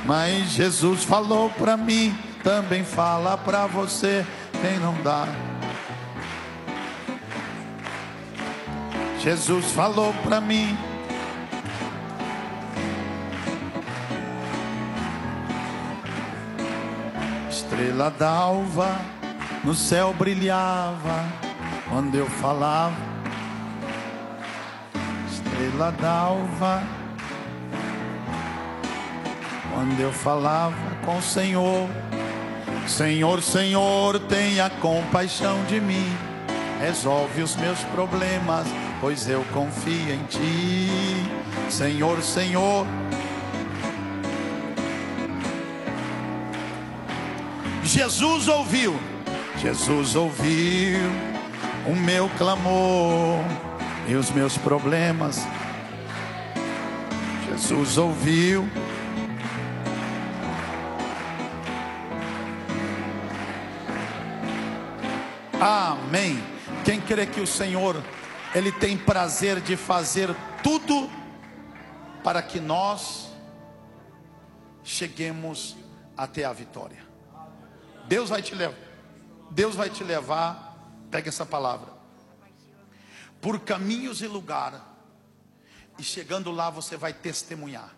Mas Jesus falou para mim, também fala para você, quem não dá. Jesus falou para mim. Estrela d'alva no céu brilhava quando eu falava. Estrela d'alva quando eu falava com o Senhor. Senhor, Senhor, tenha compaixão de mim, resolve os meus problemas, pois eu confio em Ti. Senhor, Senhor. Jesus ouviu o meu clamor e os meus problemas. Jesus ouviu. Amém. Quem crê que o Senhor, Ele tem prazer de fazer tudo para que nós cheguemos até a vitória. Deus vai te levar. Deus vai te levar. Pega essa palavra. Por caminhos e lugar. E chegando lá você vai testemunhar.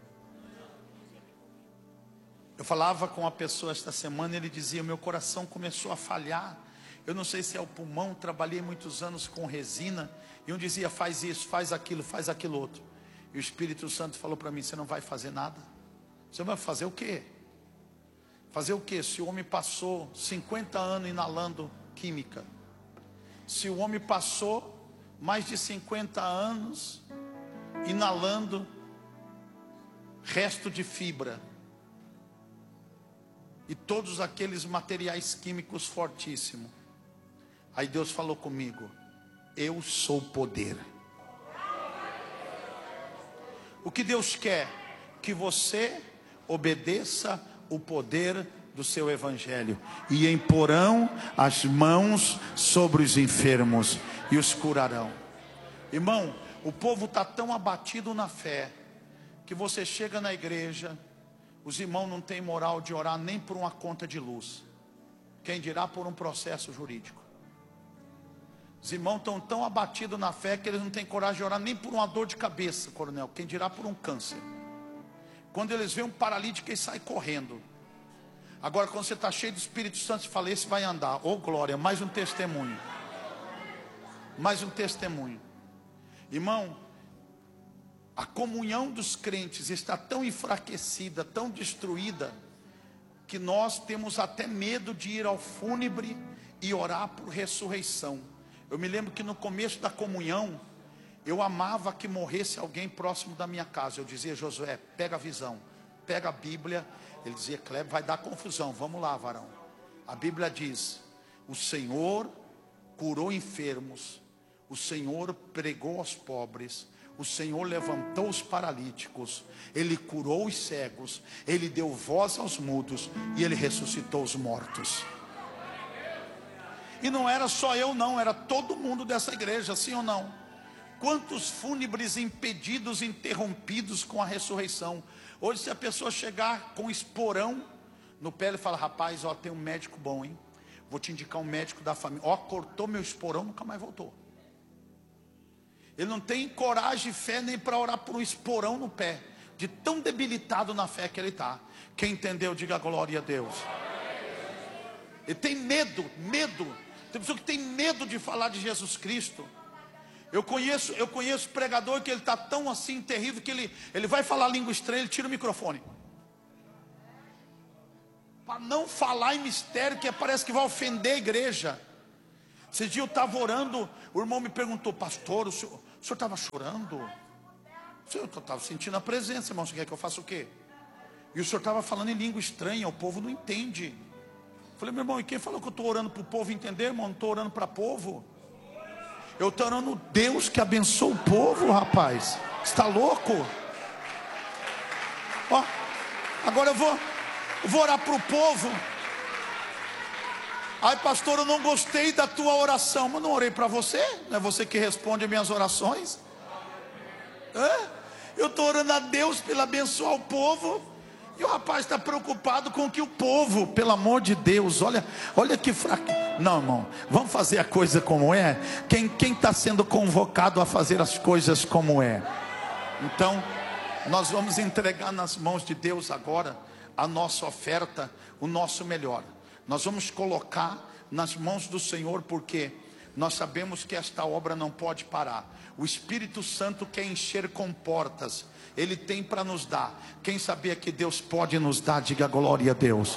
Eu falava com uma pessoa esta semana. Ele dizia: meu coração começou a falhar. Eu não sei se é o pulmão. Trabalhei muitos anos com resina. E um dizia: faz isso, faz aquilo outro. E o Espírito Santo falou para mim: você não vai fazer nada. Você vai fazer o quê? Fazer o quê? Se o homem passou 50 anos inalando química. Se o homem passou mais de 50 anos inalando resto de fibra. E todos aqueles materiais químicos fortíssimos. Aí Deus falou comigo: eu sou poder. O que Deus quer? Que você obedeça o poder do seu evangelho. E imporão as mãos sobre os enfermos e os curarão. Irmão, o povo está tão abatido na fé, que você chega na igreja, os irmãos não têm moral de orar nem por uma conta de luz, quem dirá por um processo jurídico. Os irmãos estão tão abatidos na fé que eles não têm coragem de orar nem por uma dor de cabeça, coronel, quem dirá por um câncer. Quando eles veem um paralítico, eles saem correndo. Agora, quando você está cheio do Espírito Santo, você fala: esse vai andar. Oh glória, mais um testemunho. Mais um testemunho. Irmão, a comunhão dos crentes está tão enfraquecida, tão destruída, que nós temos até medo de ir ao fúnebre e orar por ressurreição. Eu me lembro que no começo da comunhão, eu amava que morresse alguém próximo da minha casa. Eu dizia: Josué, pega a visão, pega a Bíblia. Ele dizia: Kleber, vai dar confusão, vamos lá, varão. A Bíblia diz: o Senhor curou enfermos, o Senhor pregou aos pobres, o Senhor levantou os paralíticos, Ele curou os cegos, Ele deu voz aos mudos e Ele ressuscitou os mortos. E não era só eu não, era todo mundo dessa igreja, sim ou não? Quantos fúnebres impedidos, interrompidos com a ressurreição. Hoje, se a pessoa chegar com esporão no pé, ele fala: rapaz, ó, tem um médico bom, hein? Vou te indicar um médico da família. Ó, cortou meu esporão, nunca mais voltou. Ele não tem coragem e fé nem para orar por um esporão no pé, de tão debilitado na fé que ele está. Quem entendeu, diga glória a Deus. Ele tem medo. Tem pessoa que tem medo de falar de Jesus Cristo. Eu conheço pregador que ele está tão assim terrível que ele vai falar língua estranha, ele tira o microfone. Para não falar em mistério, que parece que vai ofender a igreja. Esse dia eu estava orando, o irmão me perguntou: pastor, o senhor estava chorando? Eu estava sentindo a presença, irmão. Você quer que eu faça o quê? E o senhor estava falando em língua estranha, o povo não entende. Eu falei: meu irmão, e quem falou que eu estou orando para o povo entender, irmão? Não estou orando para o povo. Eu estou orando Deus que abençoa o povo, rapaz. Está louco? Ó, agora eu vou orar para o povo. Ai, pastor, eu não gostei da tua oração. Mas não orei para você? Não é você que responde as minhas orações? Eu estou orando a Deus para Ele abençoar o povo. E o rapaz está preocupado com que o povo, pelo amor de Deus, olha que fraco. Não, irmão, vamos fazer a coisa como é. Quem está sendo convocado a fazer as coisas como é? Então, nós vamos entregar nas mãos de Deus agora a nossa oferta, o nosso melhor. Nós vamos colocar nas mãos do Senhor, porque nós sabemos que esta obra não pode parar. O Espírito Santo quer encher com portas. Ele tem para nos dar. Quem sabia que Deus pode nos dar, diga glória a Deus.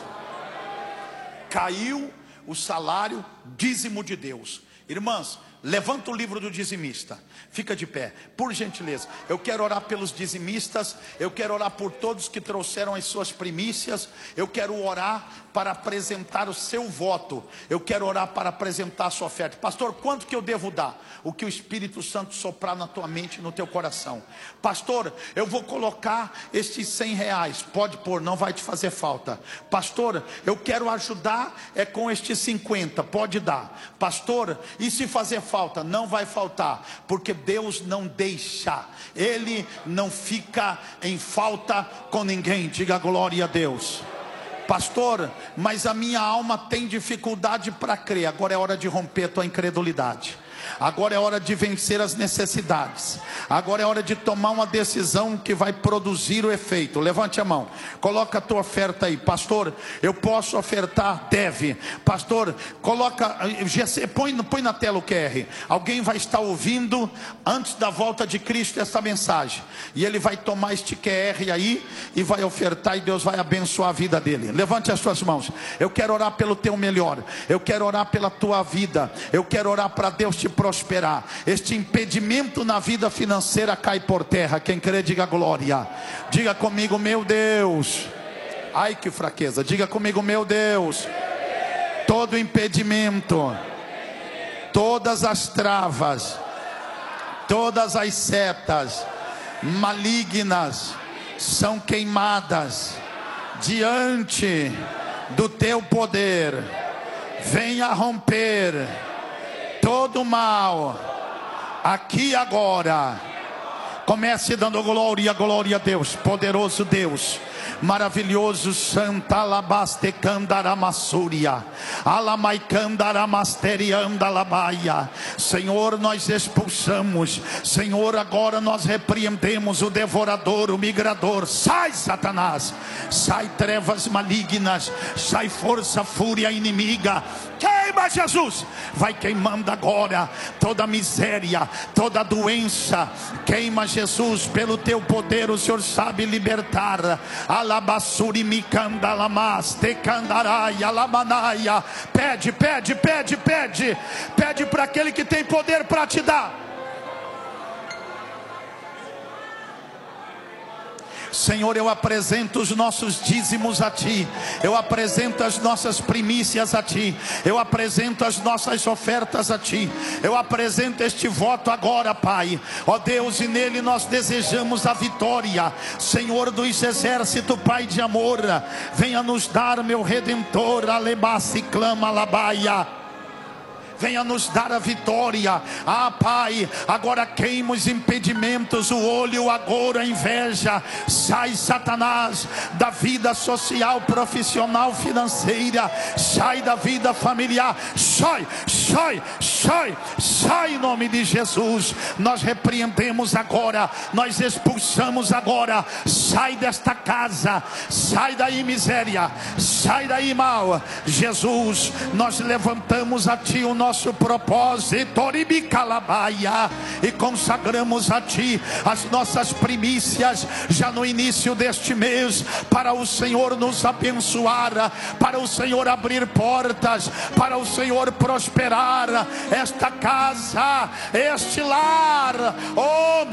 Caiu o salário, dízimo de Deus. Irmãs, levanta o livro do dizimista. Fica de pé, por gentileza. Eu quero orar pelos dizimistas. Eu quero orar por todos que trouxeram as suas primícias. Eu quero orar para apresentar o seu voto. Eu quero orar para apresentar a sua oferta. Pastor, quanto que eu devo dar? O que o Espírito Santo soprar na tua mente e no teu coração. Pastor, eu vou colocar estes R$100. Pode pôr, não vai te fazer falta. Pastor, eu quero ajudar com estes 50. Pode dar. Pastor, e se fazer falta? Não vai faltar, porque Deus não deixa. Ele não fica em falta com ninguém. Diga glória a Deus. Pastor, mas a minha alma tem dificuldade para crer. Agora é hora de romper a tua incredulidade. Agora é hora de vencer as necessidades. Agora é hora de tomar uma decisão que vai produzir o efeito. Levante a mão, coloca a tua oferta aí. Pastor, eu posso ofertar? Deve. Pastor, coloca, põe na tela o QR. Alguém vai estar ouvindo antes da volta de Cristo essa mensagem, e ele vai tomar este QR aí e vai ofertar, e Deus vai abençoar a vida dele. Levante as suas mãos. Eu quero orar pelo teu melhor. Eu quero orar pela tua vida. Eu quero orar para Deus te prosperar. Este impedimento na vida financeira cai por terra. Quem crê, diga glória. Diga comigo, meu Deus. Ai, que fraqueza. Diga comigo, meu Deus. Todo impedimento, todas as travas, todas as setas malignas são queimadas diante do teu poder. Venha romper todo mal aqui agora. Comece dando glória, glória a Deus. Poderoso Deus, maravilhoso, Santa Alabaste Candaramassúria, Alamaicandaramasteria. Senhor, nós expulsamos. Senhor, agora nós repreendemos o devorador, o migrador. Sai, Satanás. Sai, trevas malignas. Sai, força, fúria inimiga. Queima, Jesus. Vai queimando agora toda miséria, toda doença. Queima, Jesus, pelo teu poder. O Senhor sabe libertar. Alabassuri mikandalamas tekandarai alamanaia. Pede, pede, pede, pede. Pede para aquele que tem poder para te dar. Senhor, eu apresento os nossos dízimos a Ti. Eu apresento as nossas primícias a Ti. Eu apresento as nossas ofertas a Ti. Eu apresento este voto agora, Pai. Ó Deus, e nele nós desejamos a vitória. Senhor dos exércitos, Pai de amor, venha nos dar, meu Redentor. Alebassi clama labaia. Venha nos dar a vitória. Ah, Pai, agora queima os impedimentos, o olho, agora a inveja. Sai, Satanás, da vida social, profissional, financeira. Sai da vida familiar. Sai, sai, sai, sai em nome de Jesus. Nós repreendemos agora, nós expulsamos agora. Sai desta casa, sai daí miséria, sai daí mal. Jesus, nós levantamos a Ti o nosso propósito e consagramos a Ti as nossas primícias já no início deste mês, para o Senhor nos abençoar, para o Senhor abrir portas, para o Senhor prosperar esta casa, este lar. Oh